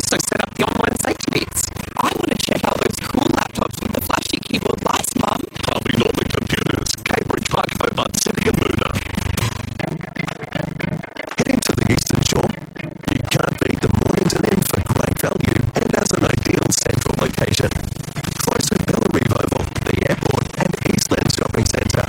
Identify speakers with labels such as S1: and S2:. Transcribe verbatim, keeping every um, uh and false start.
S1: also set up the online safety bits. I want to check out those cool laptops with the flashy keyboard lights, Mum.
S2: Harvey Norman Computers, Cambridge Park, Hobart, City and Luna. Heading to the Eastern Shore? You can't beat the Mornington Inn for great value and as an ideal central location. Close to Bellarive Oval, the airport and Eastland Shopping Centre.